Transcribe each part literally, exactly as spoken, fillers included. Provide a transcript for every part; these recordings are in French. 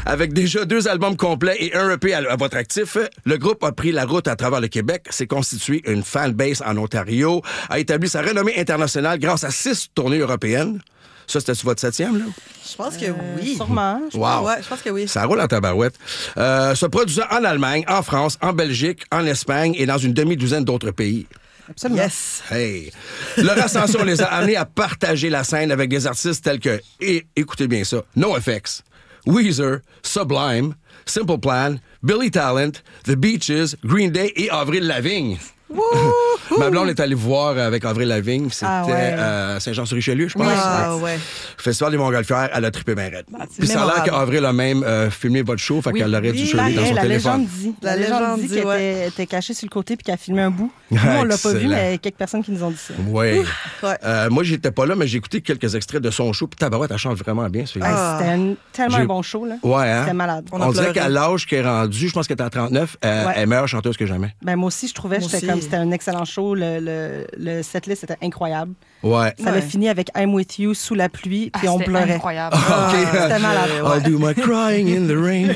Avec déjà deux albums complets et un E P à, à votre actif, le groupe a pris la route à travers le Québec, s'est constitué une fanbase en Ontario, a établi sa renommée internationale grâce à six tournées européennes. Ça, c'était sur votre septième, là? Je pense que Euh, oui. Sûrement. Je Wow. Ouais, je pense que oui. Ça roule en tabarouette. Euh, se produisant en Allemagne, en France, en Belgique, en Espagne et dans une demi-douzaine d'autres pays. Absolument. Yes. Hey! Leur ascension les a amenés à partager la scène avec des artistes tels que, et écoutez bien ça, NoFX, Weezer, Sublime, Simple Plan, Billy Talent, The Beaches, Green Day et Avril Lavigne. Ma blonde est allée voir avec Avril Lavigne. C'était Ah ouais. euh, Saint-Jean-sur-Richelieu, je pense. Ah, ouais. Festival des Montgolfières, elle a trippé bien raide. c'est Puis ça a l'air mémorable. qu'Avril a même euh, filmé votre show, fait Oui. qu'elle aurait dû Oui, surveiller dans Hey, son la téléphone. légende dit. La La légende légende dit dit, qu'elle ouais. était, était cachée sur le côté puis qu'elle a filmé un bout. Nous, on l'a pas vu, Excellent. mais quelques personnes qui nous ont dit ça. Oui. Ouais. Euh, moi, j'étais pas là, mais j'ai écouté quelques extraits de son show. Puis tabarouette, elle chante vraiment bien. ce film. Hey, Ah. C'était un- tellement J'ai- un bon show. Là. Ouais, hein? C'était malade. On On, a dirait pleuré. qu'à l'âge qu'elle est rendue, je pense qu'elle est à trente-neuf, euh, Ouais. elle est meilleure chanteuse que jamais. Ben, moi aussi, je trouvais Moi j'étais aussi. comme c'était un excellent show. Le, le, le setlist était incroyable. Ouais. Ça avait Ouais. fini avec I'm With You sous la pluie, puis Ah, on c'était pleurait. incroyable. OK. C'était malade. I'll do my crying in the rain.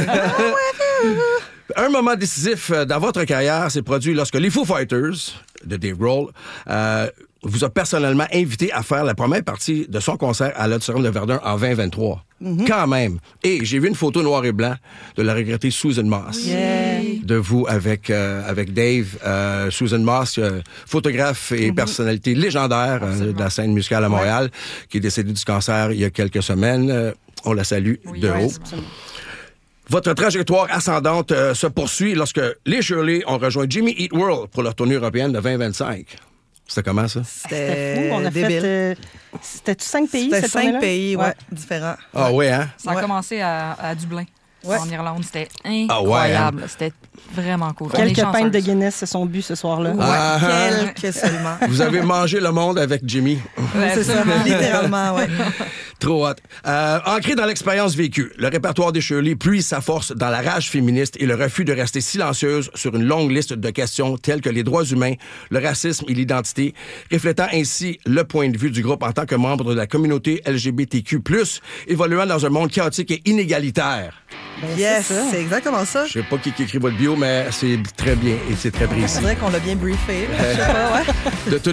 Un moment décisif euh, dans votre carrière s'est produit lorsque les Foo Fighters de Dave Grohl euh, vous a personnellement invité à faire la première partie de son concert à l'Auditorium de Verdun en vingt vingt-trois. Quand même. Et j'ai vu une photo noir et blanc de la regrettée Susan Moss. Yeah. De vous avec, euh, avec Dave. Euh, Susan Moss, euh, photographe et personnalité légendaire euh, de la scène musicale à Montréal, qui est décédée du cancer il y a quelques semaines. Euh, on la salue Oui, de ouais, haut. Absolument. Votre trajectoire ascendante euh, se poursuit lorsque les Shirley ont rejoint Jimmy Eat World pour leur tournée européenne de vingt vingt-cinq. C'était comment, ça? C'était fou. On a débile. fait. euh, C'était-tu cinq pays? C'était cette cinq tournée-là? pays, ouais, différents. Ah ouais, hein? Ça a Ouais. commencé à, à Dublin, Ouais. en Irlande. C'était Ah ouais, incroyable. C'était vraiment cool. On est Quelques pintes de chanceuses. Guinness se sont bues ce soir-là. Ouais, Ah, ah. quelques seulement. Vous avez mangé le monde avec Jimmy. Ouais, C'est ça, absolument. littéralement, ouais. Trop hot. Euh, ancré dans l'expérience vécue, le répertoire des Shirley puise sa force dans la rage féministe et le refus de rester silencieuse sur une longue liste de questions telles que les droits humains, le racisme et l'identité, reflétant ainsi le point de vue du groupe en tant que membre de la communauté L G B T Q plus, évoluant dans un monde chaotique et inégalitaire. Ben, Yes, c'est ça. c'est exactement ça. Je sais pas qui, qui écrit votre bio, mais c'est très bien et c'est très On précis. dirait qu'on l'a bien briefé. là. Je sais pas, ouais. De